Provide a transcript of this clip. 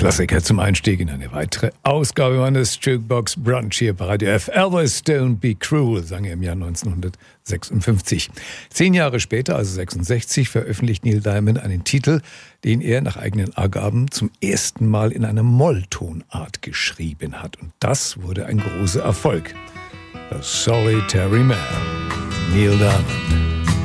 Klassiker zum Einstieg in eine weitere Ausgabe meines Jukebox Brunch hier bei Radio F. Elvis, Don't Be Cruel, sang er im Jahr 1956. 10 Jahre später, also 66, veröffentlicht Neil Diamond einen Titel, den er nach eigenen Angaben zum ersten Mal in einer Molltonart geschrieben hat. Und das wurde ein großer Erfolg. The Solitary Man, Neil Diamond.